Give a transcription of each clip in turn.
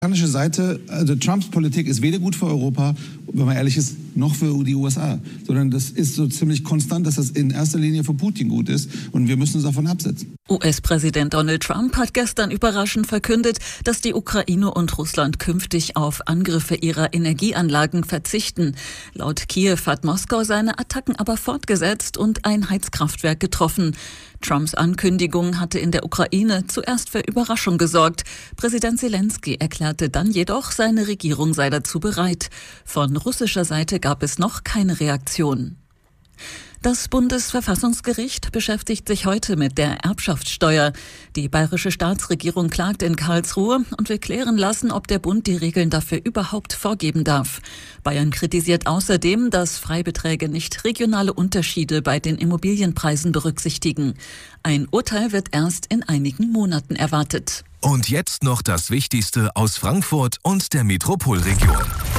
amerikanische Seite, also Trumps Politik ist weder gut für Europa, wenn man ehrlich ist, noch für die USA, sondern das ist so ziemlich konstant, dass das in erster Linie für Putin gut ist und wir müssen uns davon absetzen. US-Präsident Donald Trump hat gestern überraschend verkündet, dass die Ukraine und Russland künftig auf Angriffe ihrer Energieanlagen verzichten. Laut Kiew hat Moskau seine Attacken aber fortgesetzt und ein Heizkraftwerk getroffen. Trumps Ankündigung hatte in der Ukraine zuerst für Überraschung gesorgt. Präsident Zelensky erklärte dann jedoch, seine Regierung sei dazu bereit. Von russischer Seite gab es noch keine Reaktion. Das Bundesverfassungsgericht beschäftigt sich heute mit der Erbschaftssteuer. Die bayerische Staatsregierung klagt in Karlsruhe und will klären lassen, ob der Bund die Regeln dafür überhaupt vorgeben darf. Bayern kritisiert außerdem, dass Freibeträge nicht regionale Unterschiede bei den Immobilienpreisen berücksichtigen. Ein Urteil wird erst in einigen Monaten erwartet. Und jetzt noch das Wichtigste aus Frankfurt und der Metropolregion.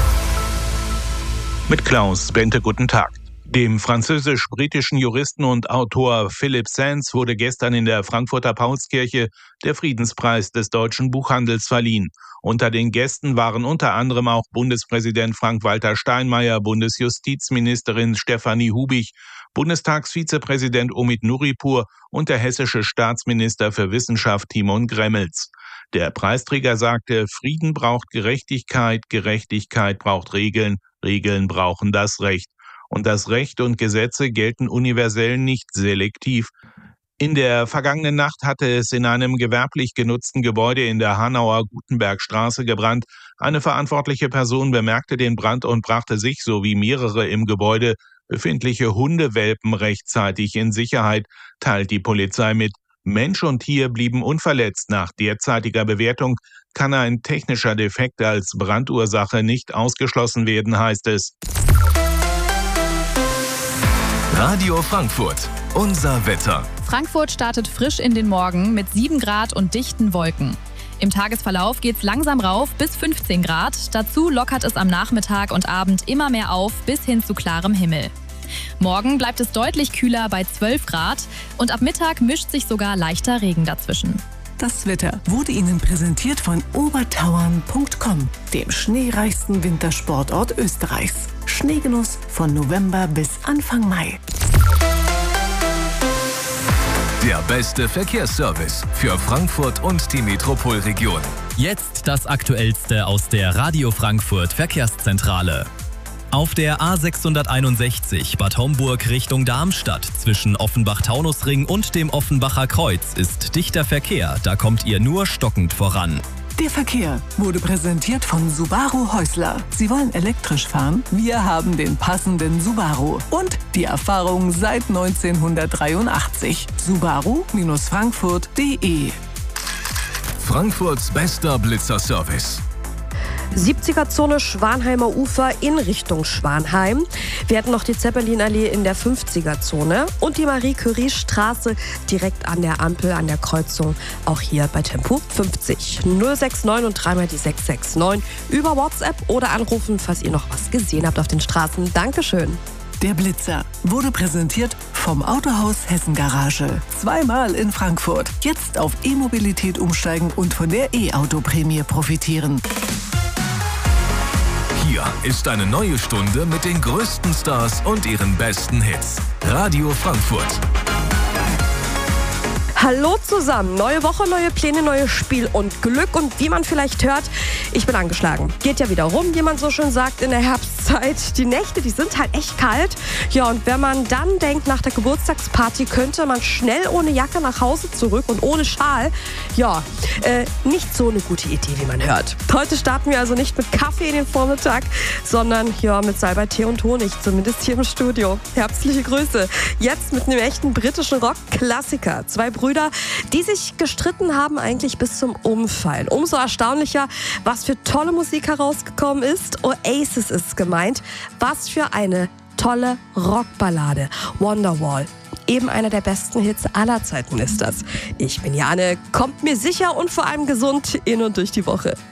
Mit Klaus Bente, guten Tag. Dem französisch-britischen Juristen und Autor Philip Sands wurde gestern in der Frankfurter Paulskirche der Friedenspreis des deutschen Buchhandels verliehen. Unter den Gästen waren unter anderem auch Bundespräsident Frank-Walter Steinmeier, Bundesjustizministerin Stefanie Hubich, Bundestagsvizepräsident Omid Nuripur und der hessische Staatsminister für Wissenschaft Timon Gremmels. Der Preisträger sagte, Frieden braucht Gerechtigkeit, Gerechtigkeit braucht Regeln, Regeln brauchen das Recht. Und das Recht und Gesetze gelten universell, nicht selektiv. In der vergangenen Nacht hatte es in einem gewerblich genutzten Gebäude in der Hanauer Gutenbergstraße gebrannt. Eine verantwortliche Person bemerkte den Brand und brachte sich sowie mehrere im Gebäude befindliche Hundewelpen rechtzeitig in Sicherheit, teilt die Polizei mit. Mensch und Tier blieben unverletzt. Nach derzeitiger Bewertung kann ein technischer Defekt als Brandursache nicht ausgeschlossen werden, heißt es. Radio Frankfurt, unser Wetter. Frankfurt startet frisch in den Morgen mit 7 Grad und dichten Wolken. Im Tagesverlauf geht's langsam rauf bis 15 Grad. Dazu lockert es am Nachmittag und Abend immer mehr auf bis hin zu klarem Himmel. Morgen bleibt es deutlich kühler bei 12 Grad und ab Mittag mischt sich sogar leichter Regen dazwischen. Das Wetter wurde Ihnen präsentiert von obertauern.com, dem schneereichsten Wintersportort Österreichs. Schneegenuss von November bis Anfang Mai. Der beste Verkehrsservice für Frankfurt und die Metropolregion. Jetzt das Aktuellste aus der Radio Frankfurt Verkehrszentrale. Auf der A661 Bad Homburg Richtung Darmstadt zwischen Offenbach-Taunusring und dem Offenbacher Kreuz ist dichter Verkehr, da kommt ihr nur stockend voran. Der Verkehr wurde präsentiert von Subaru Häusler. Sie wollen elektrisch fahren? Wir haben den passenden Subaru und die Erfahrung seit 1983. Subaru-Frankfurt.de. Frankfurts bester Blitzerservice. 70er-Zone Schwanheimer Ufer in Richtung Schwanheim. Wir hätten noch die Zeppelinallee in der 50er-Zone und die Marie-Curie-Straße direkt an der Ampel, an der Kreuzung, auch hier bei Tempo 50. 069 und dreimal die 669 über WhatsApp oder anrufen, falls ihr noch was gesehen habt auf den Straßen. Dankeschön. Der Blitzer wurde präsentiert vom Autohaus Hessen Garage. Zweimal in Frankfurt. Jetzt auf E-Mobilität umsteigen und von der E-Auto-Prämie profitieren. Hier ist eine neue Stunde mit den größten Stars und ihren besten Hits. Radio Frankfurt. Hallo zusammen, neue Woche, neue Pläne, neues Spiel und Glück und wie man vielleicht hört, ich bin angeschlagen. Geht ja wieder rum, wie man so schön sagt in der Herbstzeit. Die Nächte, die sind halt echt kalt. Ja, und wenn man dann denkt, nach der Geburtstagsparty könnte man schnell ohne Jacke nach Hause zurück und ohne Schal, ja, nicht so eine gute Idee, wie man hört. Heute starten wir also nicht mit Kaffee in den Vormittag, sondern ja, mit Salbei-Tee und Honig, zumindest hier im Studio. Herzliche Grüße. Jetzt mit einem echten britischen Rock-Klassiker. Zwei Brüder, die sich gestritten haben eigentlich bis zum Umfallen. Umso erstaunlicher, was für tolle Musik herausgekommen ist. Oasis ist gemeint. Was für eine tolle Rockballade. Wonderwall. Eben einer der besten Hits aller Zeiten ist das. Ich bin Jane, kommt mir sicher und vor allem gesund in und durch die Woche.